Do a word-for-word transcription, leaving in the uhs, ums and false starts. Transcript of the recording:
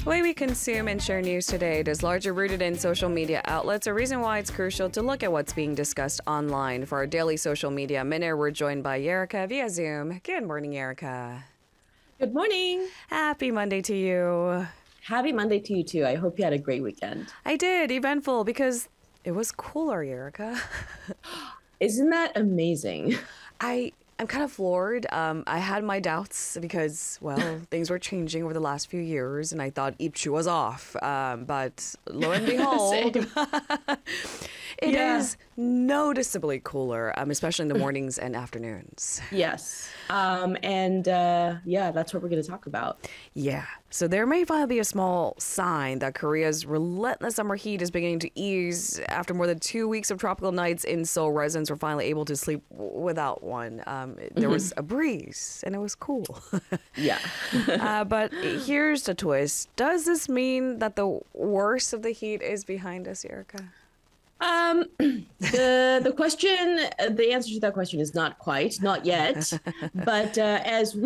The way we consume and share news today is largely rooted in social media outlets, a reason why it's crucial to look at what's being discussed online. For our daily social media minute, we're joined by Erica via Zoom. Good morning, Erica. Good morning. Happy Monday to you. Happy Monday to you too. I hope you had a great weekend. I did, eventful, because it was cooler, Erica. Isn't that amazing? I I'm kind of floored. Um, I had my doubts because, well, things were changing over the last few years, and I thought each shoe was off. Um, but lo and behold, it Yeah. is noticeably cooler, um, especially in the mornings and afternoons. Yes. Um, and uh, yeah, that's what we're going to talk about. Yeah. So there may finally be a small sign that Korea's relentless summer heat is beginning to ease. After more than two weeks of tropical nights in Seoul, residents were finally able to sleep w- without one. Um, there was a breeze, and it was cool. Yeah. uh, but here's the twist. Does this mean that the worst of the heat is behind us, Erica? Um, the the question, the answer to that question is not quite, not yet. But uh, as we